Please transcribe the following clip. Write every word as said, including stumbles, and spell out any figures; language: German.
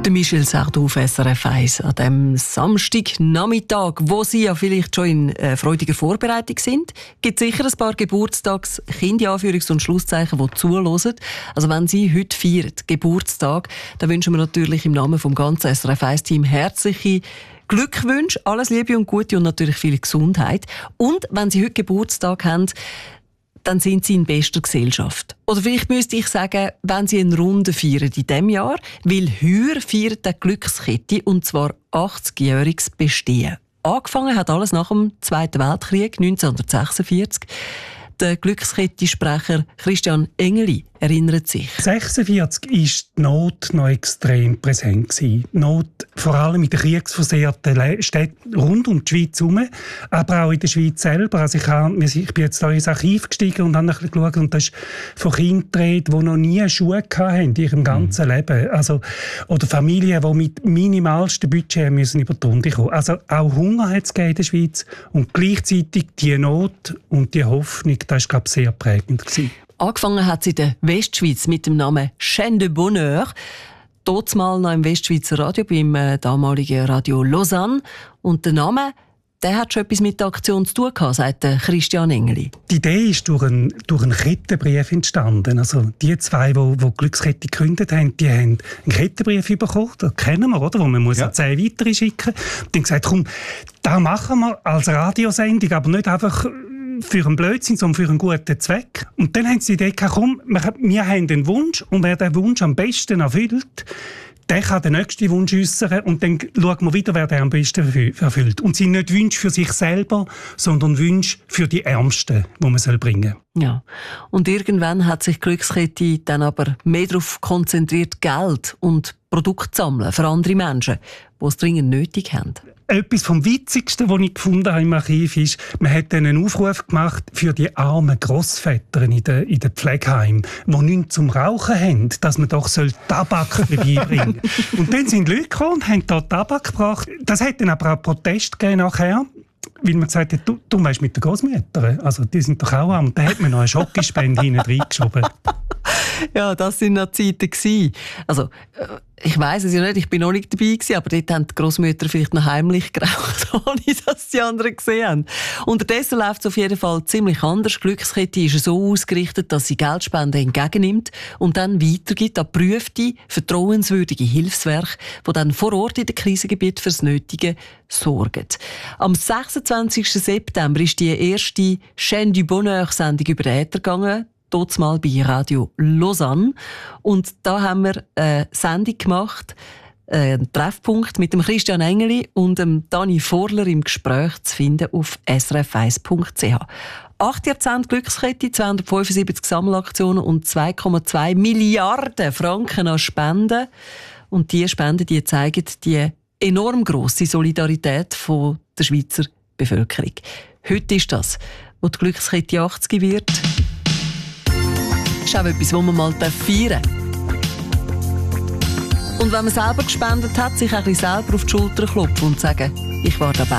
Der Michel Sardou auf S R F eins an dem Samstagnachmittag, wo Sie ja vielleicht schon in äh, freudiger Vorbereitung sind, gibt es sicher ein paar Geburtstags-, Kinder-, Anführungs- und Schlusszeichen, die zuhören. Also wenn Sie heute feiern, Geburtstag, dann wünschen wir natürlich im Namen vom ganzen S R F eins-Team herzliche Glückwünsche, alles Liebe und Gute und natürlich viel Gesundheit. Und wenn Sie heute Geburtstag haben, dann sind Sie in bester Gesellschaft. Oder vielleicht müsste ich sagen, wenn Sie eine Runde feiern in diesem Jahr, weil heute feiert die Glückskette, und zwar achtzigjähriges Bestehen. Angefangen hat alles nach dem Zweiten Weltkrieg neunzehnhundertsechsundvierzig. Der Glückskette-Sprecher Christian Engeli erinnert sich. sechsundvierzig war die Not noch extrem präsent gewesen. Die Not vor allem in den kriegsversehrten Städten rund um die Schweiz herum, aber auch in der Schweiz selber. Also ich, habe, ich bin jetzt da ins Archiv gestiegen und habe ein bisschen geschaut, und das ist von Kindern, die noch nie Schuhe hatten in ihrem ganzen mhm. Leben. Also, oder Familien, die mit minimalstem Budget müssen über die Runde kommen. Also auch Hunger hat es in der Schweiz, und gleichzeitig die Not und die Hoffnung, das war, glaube ich, sehr prägend gewesen. Angefangen hat sie in der Westschweiz mit dem Namen Chaîne de Bonheur. Dort mal noch im Westschweizer Radio, beim äh, damaligen Radio Lausanne. Und der Name, der hat schon etwas mit der Aktion zu tun gehabt, sagt Christian Engeli. Die Idee ist durch einen, durch einen Kettenbrief entstanden. Also die zwei, die, die Glückskette gegründet haben, die haben einen Kettenbrief bekommen, das kennen wir, oder? Wo man muss ja zehn weitere schicken. Und dann gesagt, komm, das machen wir als Radiosendung, aber nicht einfach für einen Blödsinn, sondern für einen guten Zweck. Und dann haben sie die Idee gehabt, komm, wir haben einen Wunsch, und wer den Wunsch am besten erfüllt, der kann den nächsten Wunsch äußern, und dann schauen wir wieder, wer den am besten erfüllt. Und sie sind nicht Wünsche für sich selber, sondern Wünsche für die Ärmsten, die man bringen soll. Ja. Und irgendwann hat sich Glückskette dann aber mehr darauf konzentriert, Geld und Produkte zu sammeln für andere Menschen, die es dringend nötig haben. Etwas vom Witzigsten, was ich gefunden habe im Archiv, ist, man hat einen Aufruf gemacht für die armen Grossväter in den, in den Pflegeheimen, die nichts zum Rauchen haben, dass man doch Tabak vorbeibringen soll. Und dann sind Leute gekommen und haben dort Tabak gebracht. Das hat dann aber auch Protest gegeben nachher, weil man gesagt hat, du, du weißt, mit den Großmüttern, also die sind doch auch arm. Und dann hat man noch eine Schokospende hinten reingeschoben. Ja, das waren noch Zeiten gewesen. Also, ich weiss es ja nicht, ich bin noch nicht dabei gewesen, aber dort haben die Grossmütter vielleicht noch heimlich geraucht, ohne dass die anderen gesehen haben. Unterdessen läuft es auf jeden Fall ziemlich anders. Die Glückskette ist so ausgerichtet, dass sie Geldspenden entgegennimmt und dann weitergibt an geprüfte, vertrauenswürdige Hilfswerke, die dann vor Ort in den Krisengebieten fürs Nötige sorgen. Am sechsundzwanzigsten September ist die erste Chaîne du Bonheur-Sendung über den Äther gegangen. Dort mal bei Radio Lausanne. Und da haben wir eine Sendung gemacht, einen Treffpunkt mit dem Christian Engeli und dem Dani Vorler im Gespräch zu finden auf s r f eins punkt c h. Acht Jahrzehnte Glückskette, zweihundertfünfundsiebzig Sammelaktionen und zwei Komma zwei Milliarden Franken an Spenden. Und diese Spenden, die zeigen die enorm grosse Solidarität von der Schweizer Bevölkerung. Heute ist das, wo die Glückskette achtzig wird. Das ist auch etwas, was man mal feiern darf. Und wenn man selber gespendet hat, sich ein bisschen selber auf die Schulter klopfen und sagen, ich war dabei.